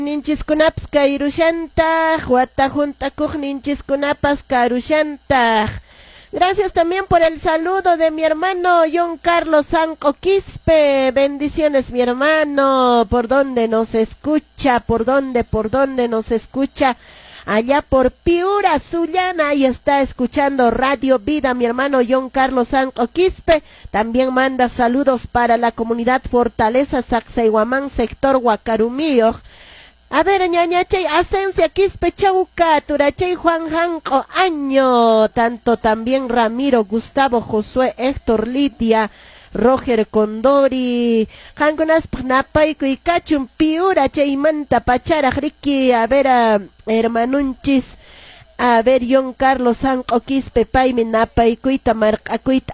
Ninchis kairushantaq, wata juntakuq ninchis karushantaq. Gracias también por el saludo de mi hermano John Carlos Sanco Quispe. Bendiciones, mi hermano. ¿Por dónde nos escucha? ¿Por dónde nos escucha? Allá por Piura, Sullana, ahí está escuchando Radio Vida, mi hermano John Carlos Sanco Quispe. También manda saludos para la comunidad Fortaleza Sacsayhuamán, sector Huacarumío. A ver, ñañachay, Asencia, Quispe, Chauca, Turachay, Juan Janco, Año, tanto también Ramiro, Gustavo, Josué, Héctor, Lidia, Roger Condori, Jangunas, Napaico y Cachum, Piura, Chaymanta, Pachara, Ricky, a ver, hermanunchis, a ver, John Carlos Sanco Quispe, Paime, Napaicuita, Marcacuita,